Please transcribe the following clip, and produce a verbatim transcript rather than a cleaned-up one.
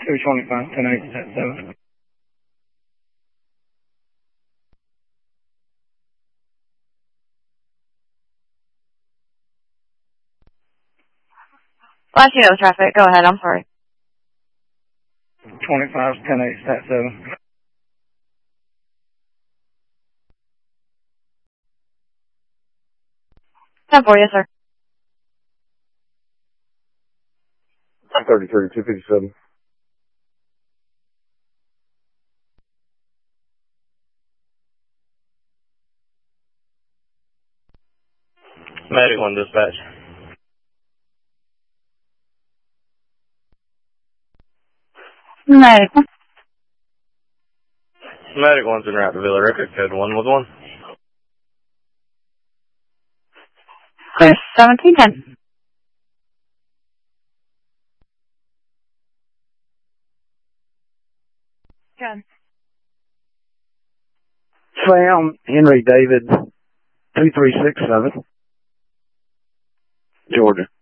two twenty-five, ten eight, set seven. Last you know the traffic. Go ahead. I'm sorry. twenty-five, ten eight, set seven. ten four, yes, sir. thirty-three, two fifty-seven. Medic one dispatch. Medic one. Medic one's in route to Villa Rica, code one with one. Clear seventeen ten. Good. Sam, Henry David, two three six seven. Georgia.